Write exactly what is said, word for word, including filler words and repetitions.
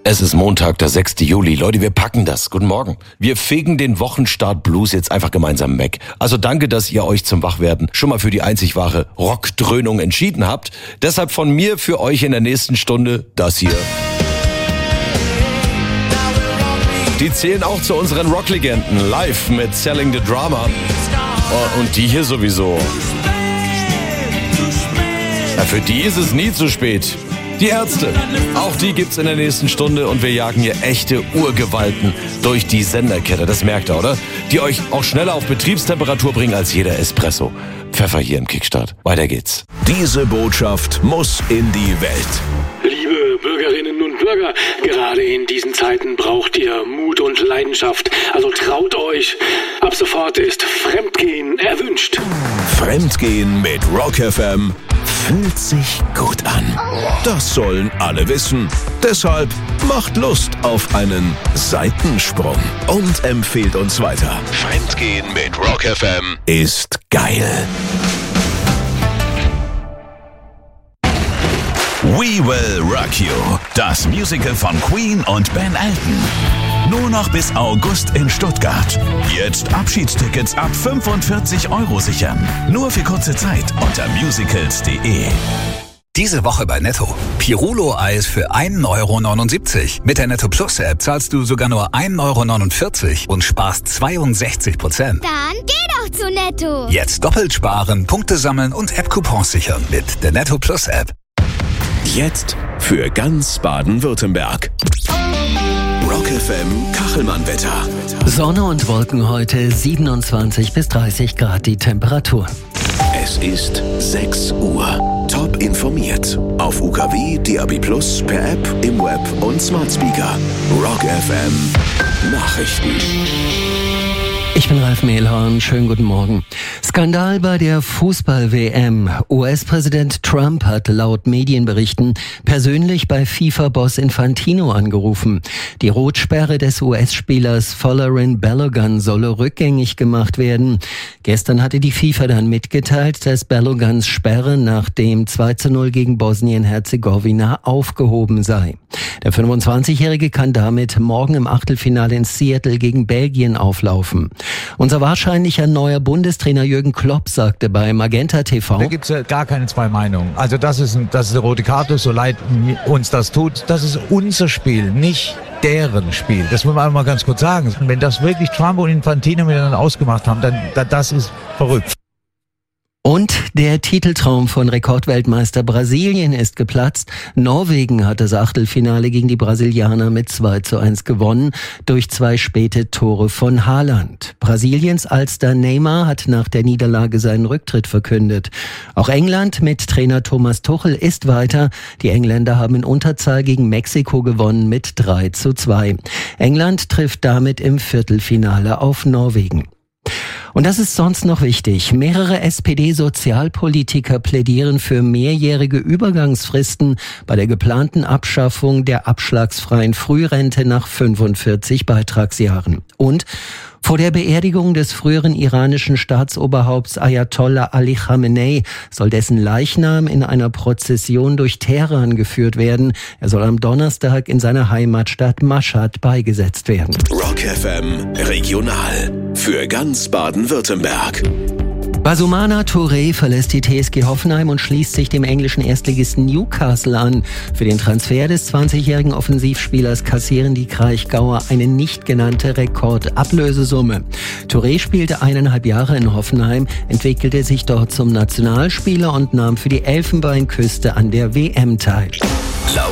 Es ist Montag, der sechster Juli. Leute, wir packen das. Guten Morgen. Wir fegen den Wochenstart Blues jetzt einfach gemeinsam weg. Also danke, dass ihr euch zum Wachwerden schon mal für die einzig wahre Rockdröhnung entschieden habt. Deshalb von mir für euch in der nächsten Stunde das hier. Die zählen auch zu unseren Rocklegenden. Live mit Selling the Drama. Oh, und die hier sowieso. Ja, für die ist es nie zu spät. Die Ärzte, auch die gibt's in der nächsten Stunde und wir jagen hier echte Urgewalten durch die Senderkette, das merkt ihr, oder? Die euch auch schneller auf Betriebstemperatur bringen als jeder Espresso. Pfeffer hier im Kickstart. Weiter geht's. Diese Botschaft muss in die Welt. Liebe Bürgerinnen und Bürger, gerade in diesen Zeiten braucht ihr Mut und Leidenschaft. Also traut euch. Ab sofort ist Fremdgehen erwünscht. Fremdgehen mit Rock F M fühlt sich gut an. Das sollen alle wissen. Deshalb macht Lust auf einen Seitensprung und empfehlt uns weiter. Fremdgehen mit Rock F M ist geil. We Will Rock You, das Musical von Queen und Ben Elton. Nur noch bis August in Stuttgart. Jetzt Abschiedstickets ab fünfundvierzig Euro sichern. Nur für kurze Zeit unter musicals punkt de. Diese Woche bei Netto. Pirulo-Eis für ein Euro neunundsiebzig. Mit der Netto Plus App zahlst du sogar nur ein Euro neunundvierzig und sparst zweiundsechzig Prozent. Dann geh doch zu Netto. Jetzt doppelt sparen, Punkte sammeln und App-Coupons sichern mit der Netto Plus App. Jetzt für ganz Baden-Württemberg. Rock F M Kachelmann-Wetter. Sonne und Wolken heute, siebenundzwanzig bis dreißig Grad die Temperatur. Es ist sechs Uhr. Top informiert. Auf U K W, D A B Plus, per App, im Web und Smart Speaker. Rock F M Nachrichten. Ich bin Ralf Mehlhorn, schönen guten Morgen. Skandal bei der Fußball-W M. U S-Präsident Trump hat laut Medienberichten persönlich bei FIFA-Boss Infantino angerufen. Die Rotsperre des U S-Spielers Folarin Balogun solle rückgängig gemacht werden. Gestern hatte die FIFA dann mitgeteilt, dass Balogans Sperre nach dem zwei zu null gegen Bosnien-Herzegowina aufgehoben sei. Der fünfundzwanzigjährige kann damit morgen im Achtelfinale in Seattle gegen Belgien auflaufen. Unser wahrscheinlicher neuer Bundestrainer Jürgen Klopp sagte bei Magenta T V: Da gibt's ja gar keine zwei Meinungen. Also das ist, ein, das ist eine rote Karte, so leid uns das tut. Das ist unser Spiel, nicht deren Spiel. Das muss man einmal ganz kurz sagen. Wenn das wirklich Trump und Infantino miteinander ausgemacht haben, dann das ist verrückt. Und der Titeltraum von Rekordweltmeister Brasilien ist geplatzt. Norwegen hat das Achtelfinale gegen die Brasilianer mit zwei zu eins gewonnen, durch zwei späte Tore von Haaland. Brasiliens Allstar Neymar hat nach der Niederlage seinen Rücktritt verkündet. Auch England mit Trainer Thomas Tuchel ist weiter. Die Engländer haben in Unterzahl gegen Mexiko gewonnen mit drei zu zwei. England trifft damit im Viertelfinale auf Norwegen. Und das ist sonst noch wichtig. Mehrere S P D-Sozialpolitiker plädieren für mehrjährige Übergangsfristen bei der geplanten Abschaffung der abschlagsfreien Frührente nach fünfundvierzig Beitragsjahren. Und vor der Beerdigung des früheren iranischen Staatsoberhaupts Ayatollah Ali Khamenei soll dessen Leichnam in einer Prozession durch Teheran geführt werden. Er soll am Donnerstag in seiner Heimatstadt Mashhad beigesetzt werden. Rock F M Regional für ganz Baden-Württemberg. Basumana Touré verlässt die T S G Hoffenheim und schließt sich dem englischen Erstligisten Newcastle an. Für den Transfer des zwanzigjährigen Offensivspielers kassieren die Kraichgauer eine nicht genannte Rekordablösesumme. Touré spielte eineinhalb Jahre in Hoffenheim, entwickelte sich dort zum Nationalspieler und nahm für die Elfenbeinküste an der W M teil. Laut